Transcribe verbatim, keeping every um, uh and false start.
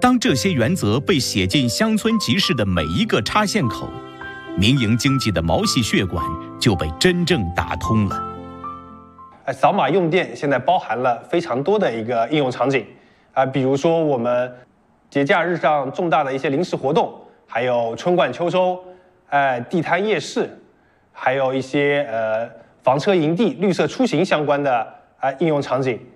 当这些原则被写进乡村集市的每一个插线口，民营经济的毛细血管就被真正打通了。 扫码用电现在包含了非常多的一个应用场景啊，比如说我们节假日上重大的一些临时活动，还有春灌秋收，哎，地摊夜市，还有一些呃房车营地、绿色出行相关的啊应用场景。